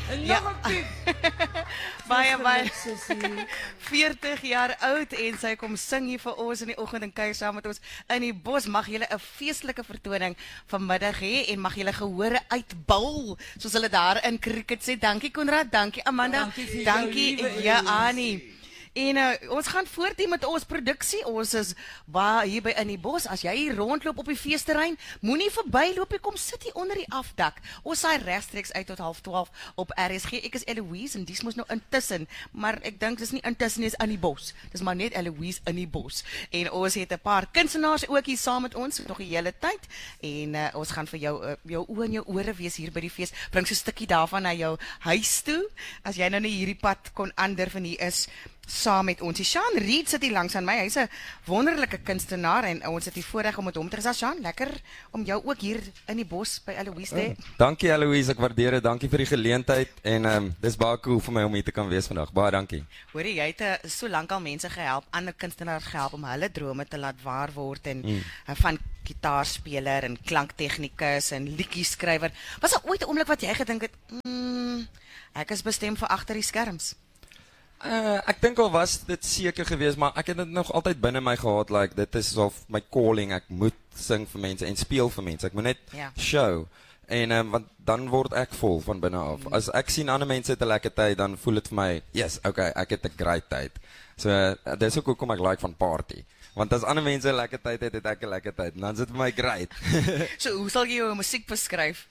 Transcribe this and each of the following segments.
En Ja. nog 'n piek. Baie Sussie. 40 jaar oud en sy kom sing hier vir ons in die oggend en kuier saam met ons in die bos. Mag julle 'n feestelike vertoning vanmiddag hê en mag julle gehore uitbul soos hulle daar in cricket sê. Dankie Konrad, dankie Amanda, Dankie vir jou dankie liewe Jani. En ons gaan voort hier met ons produksie. Ons is hier by in die bos. As jy hier rondloop op die feesterrein, moenie verbyloop nie, kom sit hier onder die afdak. Ons saai regstreeks uit tot 11:30 op RSG. Ek is Eloise en dis mos nou intussen, maar ek dink dis nie intussen nie, is in die bos. Dis maar net Eloise in die bos. En ons het 'n paar kunstenaars ook hier saam met ons nog die hele tyd. En ons gaan vir jou oë en jou ore wees hier by die fees. Bring so 'n stukkie daarvan na jou huis toe. As jy nou nie hierdie pad kon ander van hier is saam met ons. Sean Reed sit hier langs aan my. Hy's 'n wonderlike kunstenaar en ons het die voorreg om met hom te gesels. Sean, lekker om jou ook hier in die bos by Eloise te hê. Dankie Eloise, ek waardeer dit. Dankie vir die geleentheid en dis baie cool vir my om hier te kan wees vandag. Baie dankie. Hoorie, jy het so lank al mense gehelp, ander kunstenaars gehelp om hulle drome te laat waar word en van gitaarspeler en klanktegnikus en liedjieskrywer. Was daar ooit 'n oomblik wat jy gedink het, ek is bestem vir agter die skerms? Ek dink al was dit seker geweest, maar ek het dit nog altyd binne my gehad, like dit is of my calling, ek moet sing vir mense en speel vir mense. Ek moet net show. En want dan word ek vol van binne af. As ek sien ander mense het 'n lekker tyd, dan voel dit vir my, yes, okay, ek het 'n great tyd. So dis ook hoekom ek like van party. Want as ander mense 'n lekker tyd het ek 'n lekker tyd. En dan is dit vir my great. So hoe sal jy jou musiek beskryf?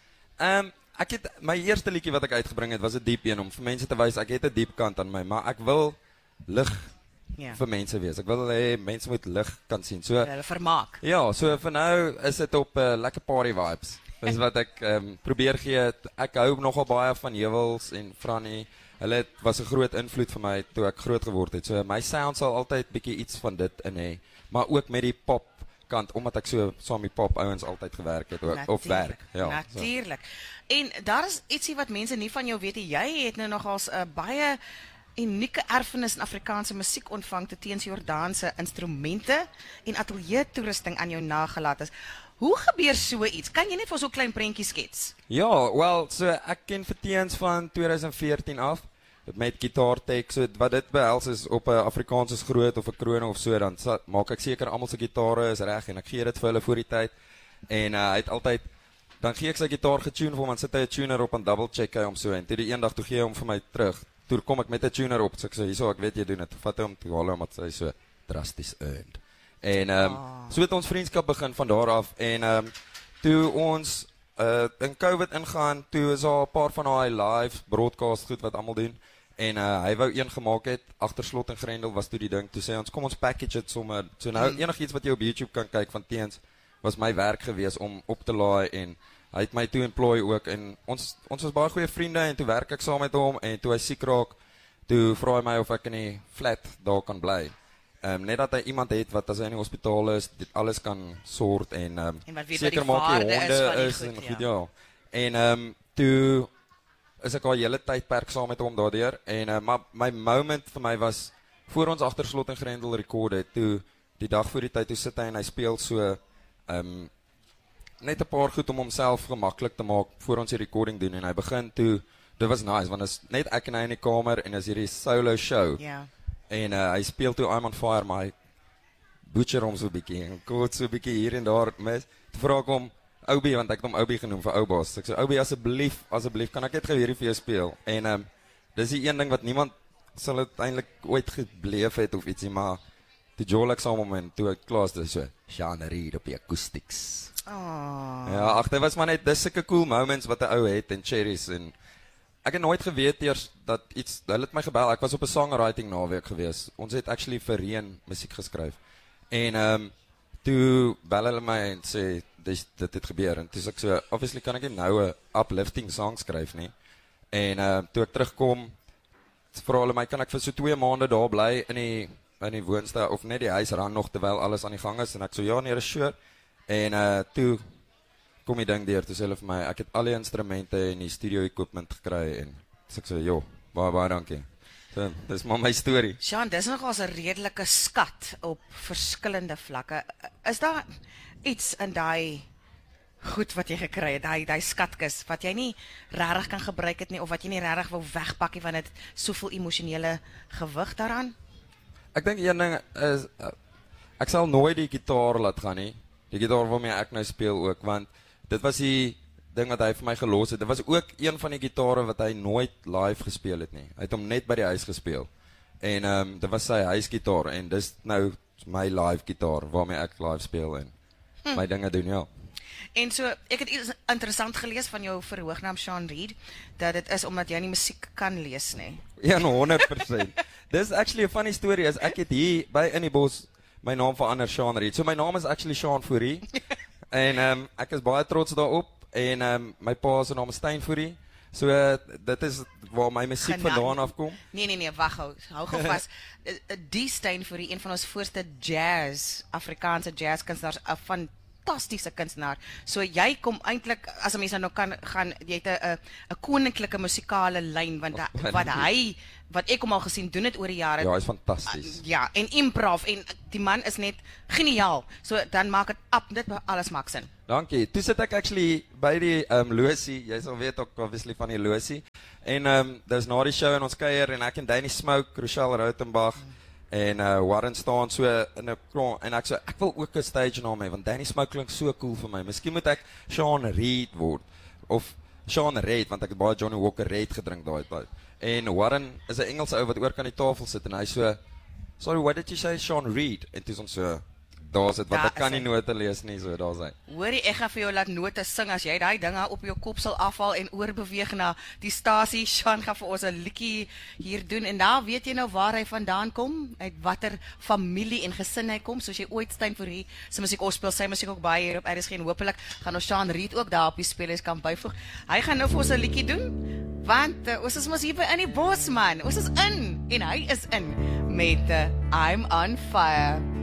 Ek het my eerste liedjie wat ek uitgebring het was 'n diep een om vir mense te wys ek het 'n diep kant aan my, maar ek wil lig vir mense wees. Ek wil hê mense moet lig kan sien. So hulle vermaak. Ja, so vir nou is dit op lekker party vibes. Dis wat ek probeer gee. Ek hou nogal baie van Hewels en Frannie. Hulle was 'n groot invloed vir my toe ek groot geword het. So my sound sal altyd bietjie iets van dit in hê, maar ook met die pop kant omdat ek so saam met pop ouens altyd gewerk het of werk. Ja. Natuurlik. En daar is ietsie wat mense nie van jou weet nie. Jy het nou nogals 'n baie unieke erfenis in Afrikaanse musiek ontvang te teens Jordaanse instrumente en ateljee toerusting aan jou nagelaat is. Hoe gebeur so iets? Kan jy net vir so 'n klein prentjie skets? Ja, wel, so ek ken vir teens van 2014 af met gitaartek. So wat dit behels is op 'n Afrikaans is groot of 'n krone of so, dan maak ek seker almal se gitare is reg en ek gee dit vir hulle voor die tyd. En hy het altyd dan gee ek sy gitaar getune vir hom, dan sit hy 'n tuner op en double check hy hom so en toe die eendag toe gee hy hom vir my terug. Toe kom ek met 'n tuner op, so ek sê hierso, ek weet jy doen dit. Vat hom toe haal hom wat hy so drasties earned. En so het ons vriendskap begin van daar af en toe ons in COVID ingaan, toe is daar 'n paar van daai live broadcast goed wat almal doen. En hy wou een gemaak het agter slot en grendel was toe die ding. Toe sê ons kom ons package dit sommer. So nou enigiets wat jy op YouTube kan kyk van teens was my werk gewees om op te laai en hy het my toe employ ook en ons was baie goeie vriende en toe werk ek saam met hom en toe hy siek raak, toe vra hy my of ek in die flat daar kan bly. Net dat hy iemand het wat as hy in die hospitaal is, dit alles kan sort en seker maak die honde is en goed, ja. En toe is ek al hele tydperk saam met hom daardeur en maar my moment vir my was voor ons agter slot en grendel rekorde, toe die dag voor die tyd toe sit hy en hy speel so net 'n paar goed om homself gemaklik te maak voor ons die recording doen en hy begin toe, dit was nice want is net ek en hy in die kamer en is hierdie solo show. En hy speel toe I'm on Fire, maar hy butcher hom so 'n bietjie en kort so 'n bietjie hier en daar mis. Toe vra ek hom Oubie, want ek het hom Oubie genoem vir ou baas. Ek sê Oubie, asseblief kan ek net gou hierdie vir jou speel. En dis die een ding wat niemand sal uiteindelik ooit gebeleef het of ietsie, maar toe jol ek saam met hom en toe ek klaar is so Sean Reed op die acoustics. Ja, ag, dit was maar net dis sulke cool moments wat 'n ou het en cherries en ek het nooit geweet eers dat iets, hulle het my gebel, ek was op 'n songwriting naweek gewees. Ons het actually vir Reen musiek geskryf. En toe bel hulle my en sê dit het gebeur en toe sê ek so obviously kan ek nie nou 'n uplifting song skryf nie. En toe ek terugkom, vra hulle my kan ek vir so 2 maande daar bly in die woonstel of net die huis ran nog terwyl alles aan die gang is en ek so ja nee, is sure. En toe kom die ding deur, toe sê hulle vir my ek het al die instrumente en die studio equipment gekry en sê ek so jo, baie dankie. So, dis maar my storie. Sean, dis nogals 'n redelike skat op verskillende vlakke. Is daar iets in daai goed wat jy gekry het, daai skatkis wat jy nie regtig kan gebruik het nie of wat jy nie regtig wou wegpak nie want dit soveel emosionele gewig daaraan. Ek dink een ding is ek sal nooit die gitaar laat gaan nie. Die gitaar waarmee ek nou speel ook, want dit was die ding wat hy vir my gelos het. Dit was ook een van die gitare wat hy nooit live gespeel het nie. Hy het hom net by die huis gespeel. En dit was sy huisgitaar en dis nou my live gitaar waarmee ek live speel en my dinge doen, ja. En so, ek het iets interessant gelees van jou verhoognaam Sean Reid, dat dit is omdat jy nie musiek kan lees nie. 100%. Dis actually 'n funny story, as ek het hier by In die Bos my naam verander Sean Reid. So my naam is actually Sean Fourie. En ek is baie trots daarop en my pa se naam is Stein Fourie. So dit is waar my musiek vandaan afkom. Nee, wag hou gou vas. Die Stein Fourie, een van ons voorste Afrikaanse jazz kunstenaars, 'n fantastiese kunstenaar. So jy kom eintlik, as 'n mens nou kan gaan, jy het 'n koninklike musikale lyn want wat ek hom al gesien doen dit oor die jare. Ja, hy is fantasties. Ja, en improv en die man is net geniaal. So dan maak dit alles maak sin. Dankie. Toe sit ek actually by die losie. Jy sal weet ook obviously van die losie. En dis na die show en ons kuier en ek en Danny Smoke, Rochelle Rautenbach en Warren staan so in 'n kron en ek wil ook 'n stage naam hê want Danny Smoke klink so cool vir my. Miskien moet ek Sean Reid word of Sean Reid want ek het baie Johnny Walker Reid gedrink daai tyd. En Warren is 'n Engelse ou wat oor kan die tafel sit en hy so, "Sorry, what did you say, Sean Reid?" En dis ons so, daar's dit, want ek kan nie note lees nie, so daar's hy. Hoorie, ek gaan vir jou laat note sing, as jy daai dinge op jou kop sal afhaal en oorbeweeg na die stasie. Sean gaan vir ons 'n liedjie hier doen, en daar weet jy nou waar hy vandaan kom, uit watter familie en gesin hy kom, soos jy ooit Stein Fourie se musiek opspeel, sy musiek ook baie hier op RSG, en hopelik gaan ons Sean Reid ook daar op die spelers kan byvoeg. Hy gaan nou vir ons 'n liedjie doen, want ons is mos hier by In die Bos, man, ons is in, en hy is in, met I'm on Fire.